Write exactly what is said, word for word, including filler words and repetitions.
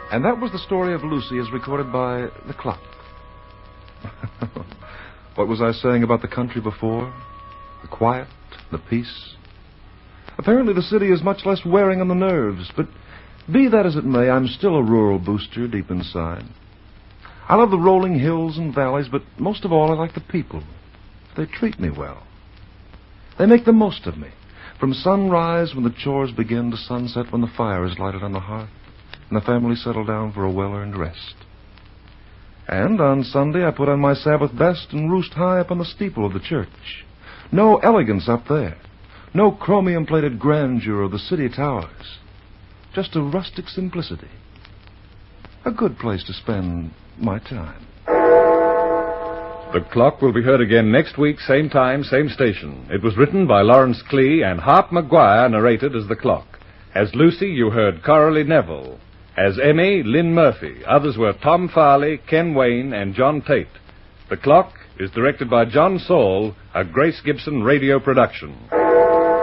And that was the story of Lucy as recorded by the clock. What was I saying about the country before? The quiet, the peace. Apparently the city is much less wearing on the nerves, but be that as it may, I'm still a rural booster deep inside. I love the rolling hills and valleys, but most of all I like the people. They treat me well. They make the most of me. From sunrise when the chores begin to sunset when the fire is lighted on the hearth and the family settle down for a well-earned rest. And on Sunday I put on my Sabbath best and roost high up on the steeple of the church. No elegance up there. No chromium-plated grandeur of the city towers. Just a rustic simplicity. A good place to spend my time. The Clock will be heard again next week, same time, same station. It was written by Lawrence Klee, and Hart McGuire narrated as the Clock. As Lucy, you heard Coralie Neville. As Emmy, Lynn Murphy. Others were Tom Farley, Ken Wayne, and John Tate. The Clock is directed by John Saul, a Grace Gibson radio production.